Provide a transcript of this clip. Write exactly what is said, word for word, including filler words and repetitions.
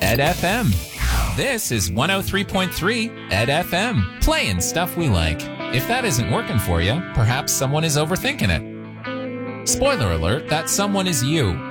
Ed F M. This is one oh three point three Ed F M, playing stuff we like. If that isn't working for you, perhaps someone is overthinking it. Spoiler alert, that someone is you.